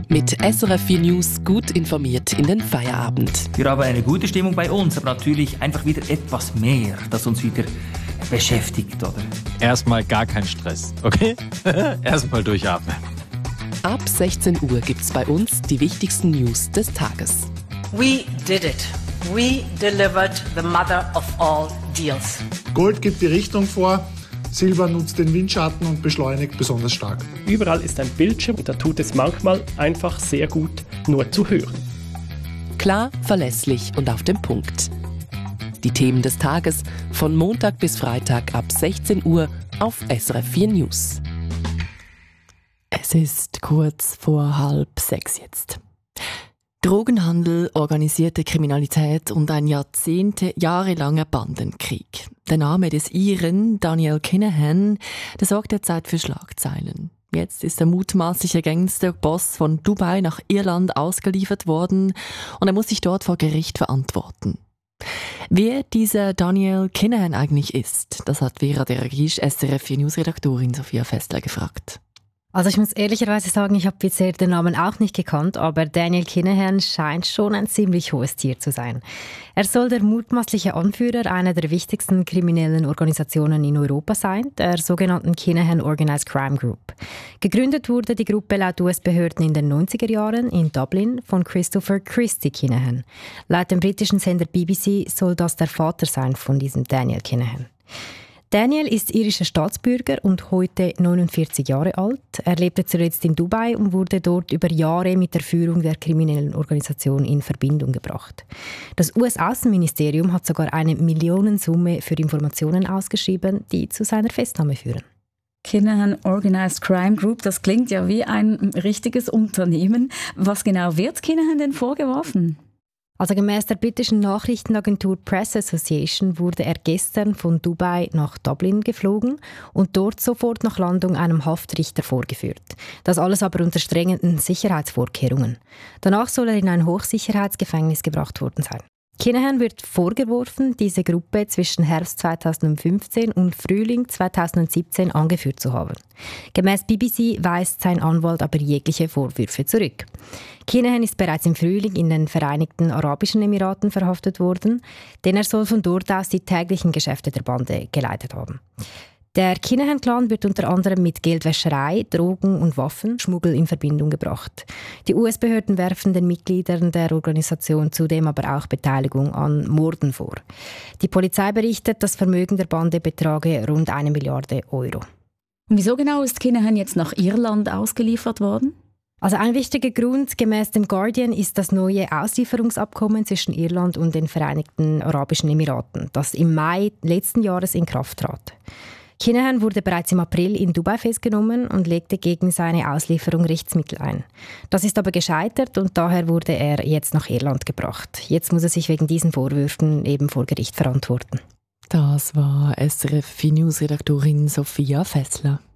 Mit SRF 4 News gut informiert in den Feierabend. Wir haben eine gute Stimmung bei uns, aber natürlich einfach wieder etwas mehr, das uns wieder beschäftigt, oder? Erstmal gar kein Stress, okay? Erstmal durchatmen. Ab 16 Uhr gibt's bei uns die wichtigsten News des Tages. We did it. We delivered the mother of all deals. Gold gibt die Richtung vor, Silber nutzt den Windschatten und beschleunigt besonders stark. Überall ist ein Bildschirm und da tut es manchmal einfach sehr gut, nur zu hören. Klar, verlässlich und auf den Punkt. Die Themen des Tages von Montag bis Freitag ab 16 Uhr auf SRF 4 News. Es ist kurz vor 5:30 jetzt. Drogenhandel, organisierte Kriminalität und ein jahrelanger Bandenkrieg. Der Name des Iren, Daniel Kinahan, der sorgt derzeit für Schlagzeilen. Jetzt ist der mutmaßliche Gangsterboss von Dubai nach Irland ausgeliefert worden und er muss sich dort vor Gericht verantworten. Wer dieser Daniel Kinahan eigentlich ist, das hat Vera Deragisch, SRF 4 News-Redaktorin Sophia Fessler gefragt. Also ich muss ehrlicherweise sagen, ich habe bisher den Namen auch nicht gekannt, aber Daniel Kinahan scheint schon ein ziemlich hohes Tier zu sein. Er soll der mutmaßliche Anführer einer der wichtigsten kriminellen Organisationen in Europa sein, der sogenannten Kinahan Organised Crime Group. Gegründet wurde die Gruppe laut US-Behörden in den 90er Jahren in Dublin von Christopher Christie Kinahan. Laut dem britischen Sender BBC soll das der Vater sein von diesem Daniel Kinahan. Daniel ist irischer Staatsbürger und heute 49 Jahre alt. Er lebte zuletzt in Dubai und wurde dort über Jahre mit der Führung der kriminellen Organisation in Verbindung gebracht. Das US-Außenministerium hat sogar eine Millionensumme für Informationen ausgeschrieben, die zu seiner Festnahme führen. Kinahan Organised Crime Group, das klingt ja wie ein richtiges Unternehmen. Was genau wird Kinahan denn vorgeworfen? Also gemäss der britischen Nachrichtenagentur Press Association wurde er gestern von Dubai nach Dublin geflogen und dort sofort nach Landung einem Haftrichter vorgeführt. Das alles aber unter strengen Sicherheitsvorkehrungen. Danach soll er in ein Hochsicherheitsgefängnis gebracht worden sein. Kinahan wird vorgeworfen, diese Gruppe zwischen Herbst 2015 und Frühling 2017 angeführt zu haben. Gemäss BBC weist sein Anwalt aber jegliche Vorwürfe zurück. Kinahan ist bereits im Frühling in den Vereinigten Arabischen Emiraten verhaftet worden, denn er soll von dort aus die täglichen Geschäfte der Bande geleitet haben. Der Kinahan-Clan wird unter anderem mit Geldwäscherei, Drogen- und Waffenschmuggel in Verbindung gebracht. Die US-Behörden werfen den Mitgliedern der Organisation zudem aber auch Beteiligung an Morden vor. Die Polizei berichtet, das Vermögen der Bande betrage rund 1 Milliarde Euro. Und wieso genau ist Kinahan jetzt nach Irland ausgeliefert worden? Also ein wichtiger Grund gemäss dem Guardian ist das neue Auslieferungsabkommen zwischen Irland und den Vereinigten Arabischen Emiraten, das im Mai letzten Jahres in Kraft trat. Kinahan wurde bereits im April in Dubai festgenommen und legte gegen seine Auslieferung Rechtsmittel ein. Das ist aber gescheitert und daher wurde er jetzt nach Irland gebracht. Jetzt muss er sich wegen diesen Vorwürfen eben vor Gericht verantworten. Das war SRF 4 News-Redaktorin Sophia Fessler.